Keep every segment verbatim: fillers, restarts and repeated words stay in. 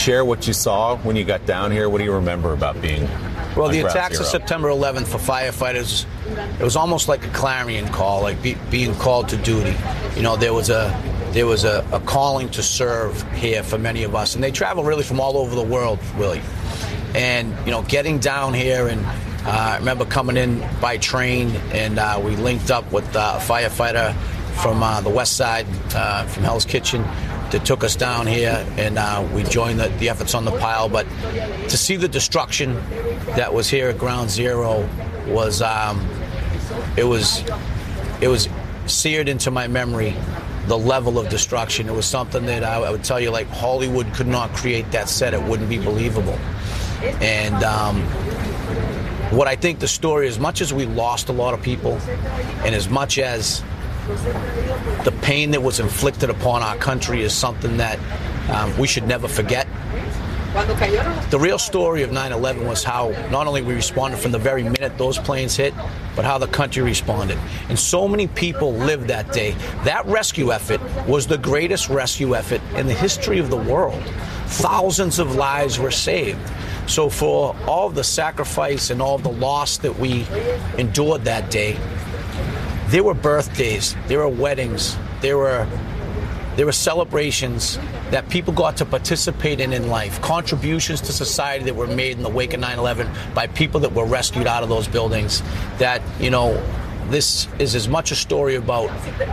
share what you saw when you got down here? What do you remember about being Well, the on Ground attacks Zero? of September eleventh for firefighters, it was almost like a clarion call, like be, being called to duty. You know, there was a there was a, a calling to serve here for many of us, and they travel really from all over the world, Willie. And you know, getting down here, and uh, I remember coming in by train, and uh, we linked up with uh, a firefighter from uh, the west side, uh, from Hell's Kitchen, that took us down here, and uh, we joined the, the efforts on the pile. But to see the destruction that was here at Ground Zero was, um, it was, it was seared into my memory, the level of destruction. It was something that I, I would tell you, like, Hollywood could not create that set. It wouldn't be believable. And um, what I think the story, as much as we lost a lot of people, and as much as the pain that was inflicted upon our country is something that um, we should never forget. The real story of nine eleven was how not only we responded from the very minute those planes hit, but how the country responded. And so many people lived that day. That rescue effort was the greatest rescue effort in the history of the world. Thousands of lives were saved. So for all the sacrifice and all the loss that we endured that day, there were birthdays, there were weddings, there were there were celebrations that people got to participate in in life, contributions to society that were made in the wake of nine eleven by people that were rescued out of those buildings. That, you know, this is as much a story about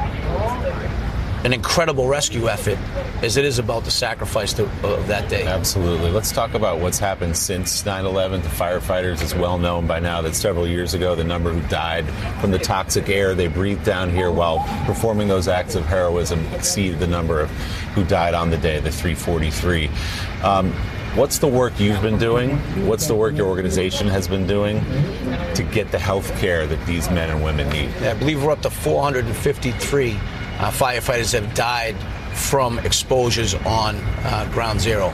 an incredible rescue effort as it is about the sacrifice to, of that day. Absolutely. Let's talk about what's happened since nine eleven to firefighters. It's well known by now that several years ago, the number who died from the toxic air they breathed down here while performing those acts of heroism exceeded the number of who died on the day, the three forty-three. Um, What's the work you've been doing? What's the work your organization has been doing to get the health care that these men and women need? Yeah, I believe we're up to four hundred fifty-three uh, firefighters have died from exposures on uh, Ground Zero.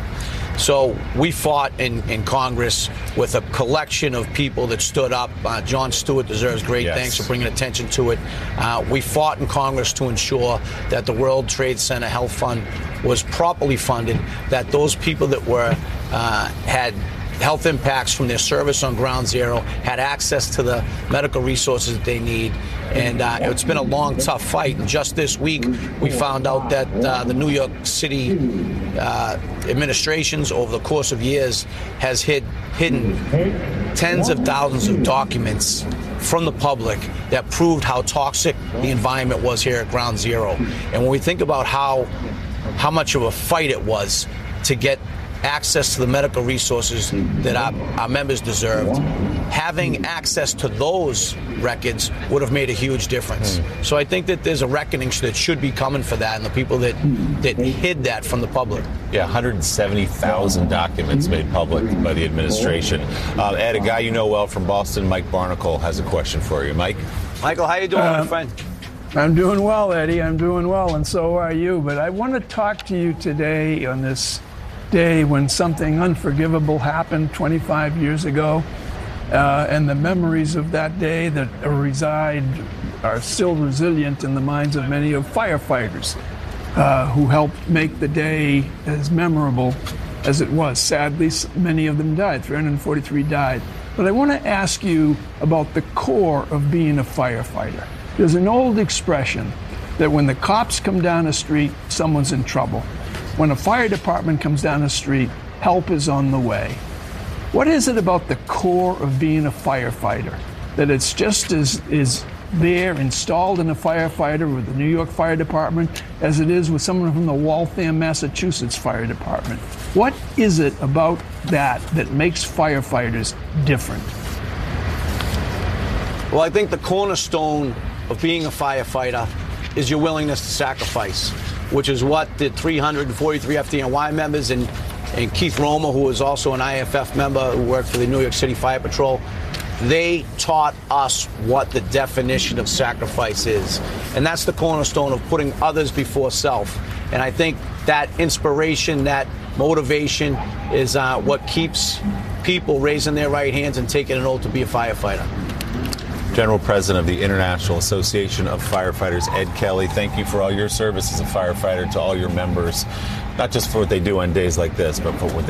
So we fought in, in Congress with a collection of people that stood up. Uh, Jon Stewart deserves great yes. thanks for bringing attention to it. Uh, we fought in Congress to ensure that the World Trade Center Health Fund was properly funded, that those people that were uh, had health impacts from their service on Ground Zero had access to the medical resources that they need. And uh, it's been a long, tough fight. And just this week, we found out that uh, the New York City uh, administrations, over the course of years, has hid, hidden tens of thousands of documents from the public that proved how toxic the environment was here at Ground Zero. And when we think about how how much of a fight it was to get access to the medical resources that our, our members deserved, having access to those records would have made a huge difference. Mm. So I think that there's a reckoning that should be coming for that, and the people that that hid that from the public. Yeah, one hundred seventy thousand documents made public by the administration. Uh, Ed, a guy you know well from Boston, Mike Barnicle, has a question for you. Mike? Michael, how you doing, uh, my friend? I'm doing well, Eddie. I'm doing well, and so are you. But I want to talk to you today on this day when something unforgivable happened twenty-five years ago, uh, and the memories of that day that reside are still resilient in the minds of many of firefighters uh, who helped make the day as memorable as it was. Sadly, many of them died. three hundred forty-three died. But I want to ask you about the core of being a firefighter. There's an old expression that when the cops come down the street, someone's in trouble. When a fire department comes down the street, help is on the way. What is it about the core of being a firefighter that it's just as is there installed in a firefighter with the New York Fire Department as it is with someone from the Waltham, Massachusetts Fire Department? What is it about that that makes firefighters different? Well, I think the cornerstone of being a firefighter is your willingness to sacrifice, which is what the three hundred forty-three F D N Y members and, and Keith Roma, who was also an I F F member who worked for the New York City Fire Patrol, they taught us what the definition of sacrifice is. And that's the cornerstone of putting others before self. And I think that inspiration, that motivation is uh, what keeps people raising their right hands and taking an oath to be a firefighter. General President of the International Association of Firefighters, Ed Kelly, thank you for all your service as a firefighter to all your members, not just for what they do on days like this, but for what they